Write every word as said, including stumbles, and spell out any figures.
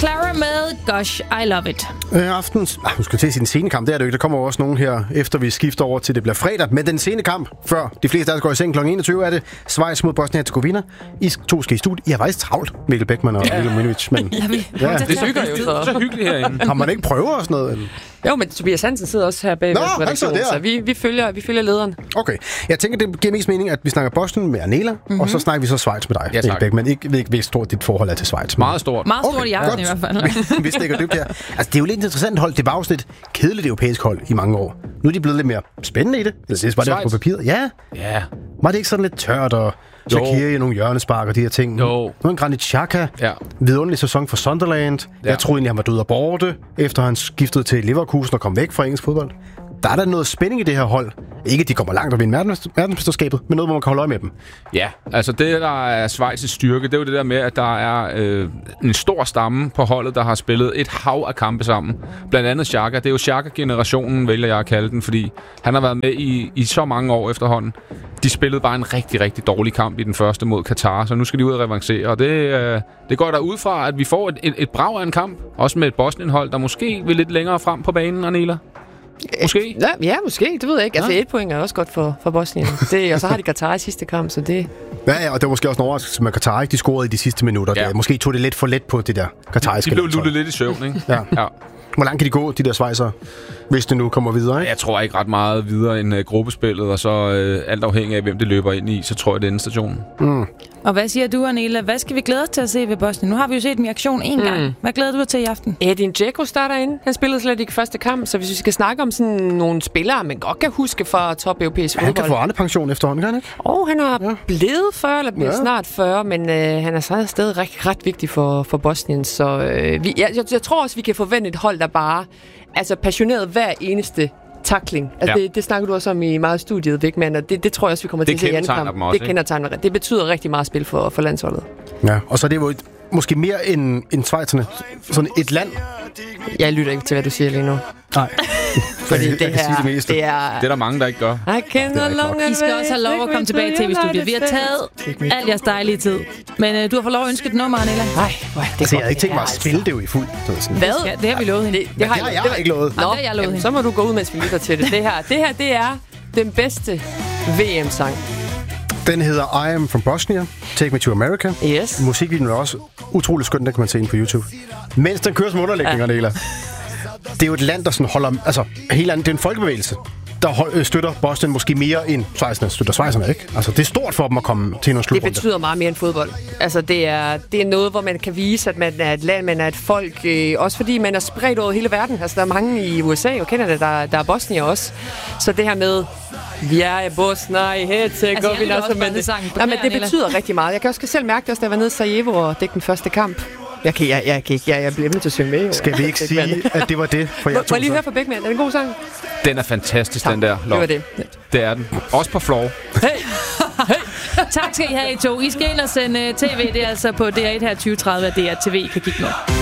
Clara med Gosh, I Love It. Øh, aftens... Ah, nu skal til at sige den sene kamp. Det er det jo ikke. Der kommer også nogen her, efter vi skifter over til det bliver fredag. Men den sene kamp, før de fleste af os går i seng klokken enogtyve, er det Schweiz mod Bosnien-Herzegovina. I to skal i studiet. I har faktisk travlt, Mikkel Beckmann og Mikkel Minovic. Men... ja, vi... ja. Det hygger jo så. Så hyggeligt herinde. Har man ikke prøvet og sådan noget? Eller? Jo, men Tobias Hansen sidder også her bag ved redaktionen, så vi, vi, følger, vi følger lederen. Okay. Jeg tænker, det giver mest mening, at vi snakker Bosnien med Anela, mm-hmm. og så snakker vi så Schweiz med dig. Ja, tak. Beckmann. Ikke ved ikke, hvor stort dit forhold er til Schweiz. Meget stort. Meget stort okay, i aften i hvert fald. Vi stikker dybt her. Altså, det er jo lidt interessant hold. Det var jo sådan et kedeligt europæisk hold i mange år. Nu er de blevet lidt mere spændende i det. Eller det var det på papiret. Ja. Ja. Var det ikke sådan lidt tørt og Shaqiri i nogle hjørnespark og de her ting? Jo. Nu en Granit Xhaka. Ja. Vidunderlig sæson for Sunderland. Ja. Jeg troede egentlig, han var død og borte, efter han skiftede til Leverkusen og kom væk fra engelsk fodbold. Der er der noget spænding i det her hold. Ikke, at de kommer langt op i verdensmesterskabet, men noget, hvor man kan holde øje med dem. Ja, altså det, der er Schweiz' styrke, det er jo det der med, at der er øh, en stor stamme på holdet, der har spillet et hav af kampe sammen. Blandt andet Xhaka. Det er jo Xhaka-generationen, vælger jeg at kalde den, fordi han har været med i, i så mange år efterhånden. De spillede bare en rigtig, rigtig dårlig kamp i den første mod Katar, så nu skal de ud og revancere. Og det, øh, det går der ud fra, at vi får et, et, et brag af en kamp, også med et Bosnien-hold, der måske vil lidt længere frem på banen, Anela. Måske? Ja, ja, måske. Det ved jeg ikke. Altså, ja. et point er også godt for, for Bosnien. Det, og så har de Katar i sidste kamp, så det... Ja, ja, og det var måske også en overraskelse med Katar, ikke? De scorede i de sidste minutter. Ja. Måske tog det lidt for let på det der katariske. De blev luttet lidt i søvn, ikke? ja. ja. Hvor langt kan de gå, de der Schweizer, hvis det nu kommer videre, ikke? Jeg tror ikke ret meget videre end uh, gruppespillet, og så uh, alt afhængig af, hvem det løber ind i, så tror jeg, det er endestationen. Mm. Og hvad siger du, Anela? Hvad skal vi glæde os til at se ved Bosnien? Nu har vi jo set dem i aktion en mm. gang. Hvad glæder du dig til i aften? Edin Dzeko starter ind. Han spillede slet ikke første kamp, så hvis vi skal snakke om sådan nogle spillere, man godt kan huske fra top-europæisk fodbold. Han kan få andre pension efterhånden, kan han ikke? Og han er ja. blevet fyrre, eller bliver ja. snart fyrre, men øh, han er så stadig ret, ret vigtig for, for Bosnien. Så øh, vi, jeg, jeg, jeg tror også, vi kan forvente et hold, der bare altså passioneret hver eneste tackling. Altså ja. det, det snakker du også om i meget studiet, Beckmann, og det, det tror jeg også, vi kommer det til at se i anden kamp. Også, det kender tegner. Det betyder rigtig meget spil for, for landsholdet. Ja, og så er det jo et, måske mere end, end Schweizerne. Sådan et land. Jeg lytter ikke til, hvad du siger lige nu. Nej. Fordi det her, det, det, det er... Det er der mange, der ikke gør. I skal også have lov at komme tilbage til tv-studiet. Vi har taget al jeres dejlige tid. Men øh, du har fået lov at ønske et nummer, Anela. Nej, det altså, jeg havde ikke tænkt mig at spille det jo i fuld. Hvad? Ja, det har vi lovet hende. Det, det, har, det har jeg, jeg ikke lovet. Nå, det har jeg lovet hende. Så må du gå ud, mens vi lytter til det. Det her, det her, det er den bedste V M-sang. Den hedder I Am From Bosnia, Take Me To America. Yes. Musikvideoen er også utrolig skøn, den kan man se ind på YouTube. Mens den kører som underlægning, ja. Anela. Det er jo et land, der sådan holder... Altså, helt andet, det er en folkebevægelse, der hold, støtter Bosnien måske mere end Schweizerne støtter Schweizerne, ikke? Altså, det er stort for dem at komme til nogle slutrunde. Det betyder meget mere end fodbold. Altså, det er, det er noget, hvor man kan vise, at man er et land, man er et folk. Øh, også fordi man er spredt over hele verden. Altså, der er mange i U S A og Canada, der, der er Bosnier også. Så det her med... Vi er i Bosnia, i Herzegovina. Altså, jeg også men det, ja, men det betyder rigtig meget. Jeg kan også selv mærke det også, da jeg var nede i Sarajevo og dække den første kamp. Jeg kan jeg, jeg, jeg, jeg, jeg bliver nødt til at synge med. Jo. Skal vi ikke sige, at det var det for jer to? Må jeg lige høre fra Beckmann? Er det en god sang? Den er fantastisk, tak. Den der. Lov. Det var det. Det er den. Også på floor. Hey! Hey! Tak skal I have, I to. I skal ind og sende tv. Det er altså på D R et her tyve tredive, at D R T V kan kigge med.